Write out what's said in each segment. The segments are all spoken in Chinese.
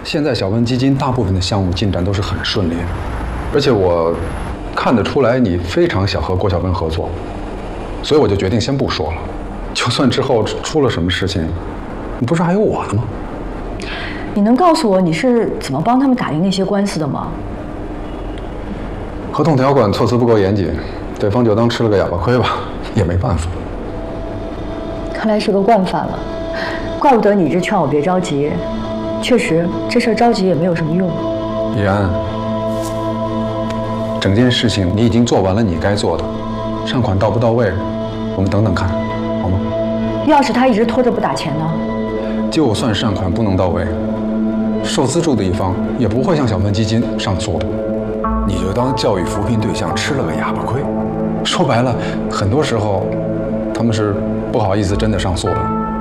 现在小温基金大部分的项目进展都是很顺利的，而且我看得出来你非常想和郭小温合作，所以我就决定先不说了。就算之后出了什么事情，你不是还有我呢吗？ 你能告诉我你是怎么帮他们打赢那些官司的吗？ 合同条款措辞不够严谨，对方就当吃了个哑巴亏吧，也没办法。 看来是个惯犯了，怪不得你一直劝我别着急。确实，这事儿着急也没有什么用。 依然，整件事情你已经做完了你该做的，善款到不到位，我们等等看，好吗？ 要是他一直拖着不打钱呢？ 就算善款不能到位，受资助的一方也不会向小温基金上诉的。你就当教育扶贫对象吃了个哑巴亏。说白了，很多时候他们是不好意思真的上诉的。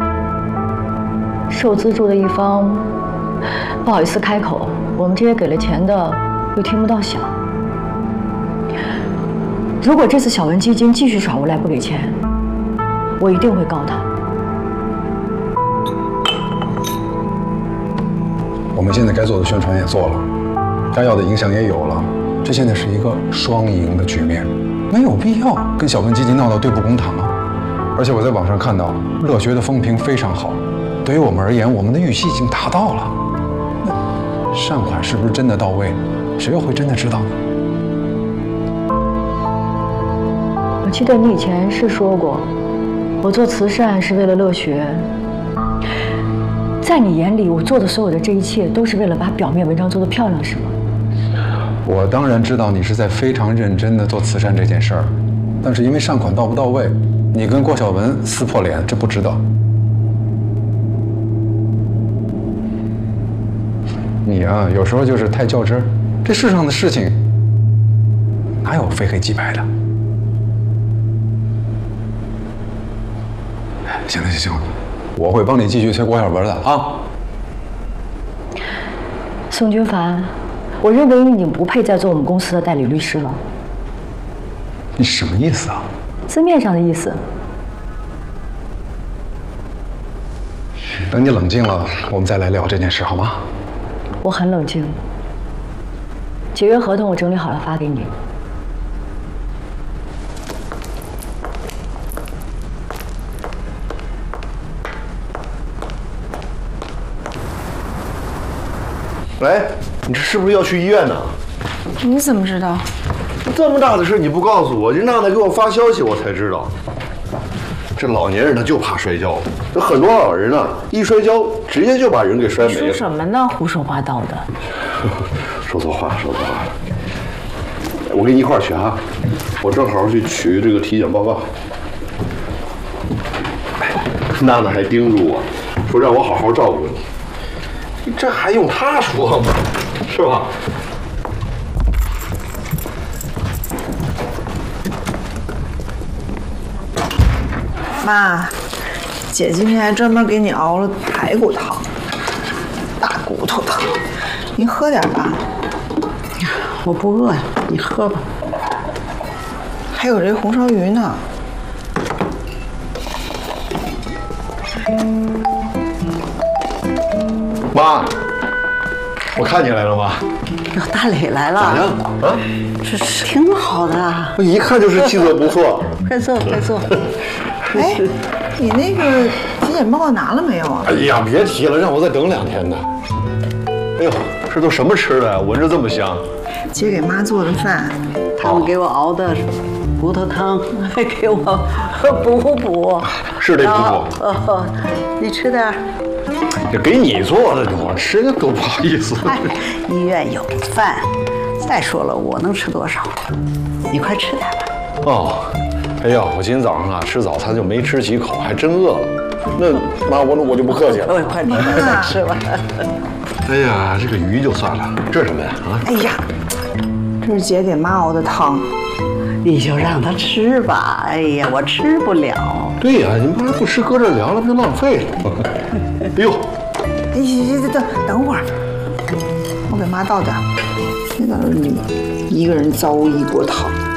受资助的一方不好意思开口，我们这些给了钱的又听不到响。如果这次小温基金继续耍无赖不给钱，我一定会告他。 我们现在该做的宣传也做了，该要的影响也有了，这现在是一个双赢的局面，没有必要跟小温基金闹到对簿公堂啊。而且我在网上看到乐学的风评非常好，对于我们而言，我们的预期已经达到了。那善款是不是真的到位，谁又会真的知道呢？ 我记得你以前是说过，我做慈善是为了乐学。在你眼里，我做的所有的这一切都是为了把表面文章做得漂亮，是吗？ 我当然知道你是在非常认真地做慈善这件事儿，但是因为善款到不到位，你跟郭晓文撕破脸，这不值得。你啊，有时候就是太较真儿。这世上的事情哪有非黑即白的？行了行了，我会帮你继续催郭晓文的啊。 宋军凡，我认为你已经不配再做我们公司的代理律师了。 你什么意思啊？ 字面上的意思。 等你冷静了，我们再来聊这件事，好吗？ 我很冷静。解约合同我整理好了发给你。 喂，你这是不是要去医院呢？ 你怎么知道？ 这么大的事你不告诉我，人娜娜给我发消息我才知道。这老年人他就怕摔跤，这很多老人呢，一摔跤直接就把人给摔没了。 说什么呢？胡说八道的。 说错话了。我跟你一块儿去啊，我正好去取这个体检报告。娜娜还叮嘱我，说让我好好照顾你。这还用她说吗？是吧？ 妈，姐今天还专门给你熬了排骨汤，大骨头汤，您喝点吧。 我不饿呀，你喝吧。 还有这红烧鱼呢。 妈，我看你来了，妈。 哟，大磊来了。 咋样啊？ 这是挺好的。 一看就是气色不错。 快坐，快坐。 哎，你那个体检报告拿了没有啊？ 哎呀，别提了，让我再等2天呢。哎呦，这都什么吃的呀？闻着这么香。 姐给妈做的饭， 他们给我熬的骨头汤，还给我补。 是得补。 你吃点。 这给你做的，我吃的都不好意思。 医院有饭。再说了，我能吃多少？你快吃点吧。 哦。哎呀，我今天早上啊吃早餐就没吃几口，还真饿了。那妈，我就不客气了。 快吃吧。 哎呀，这个鱼就算了，这是什么呀？啊！ 哎呀，这是姐给妈熬的汤， 你就让她吃吧。哎呀，我吃不了。 对呀，你妈不吃搁这凉了，不就浪费了？哎呦！ 等会儿，我给妈倒点。别在这儿你一个人糟一锅汤。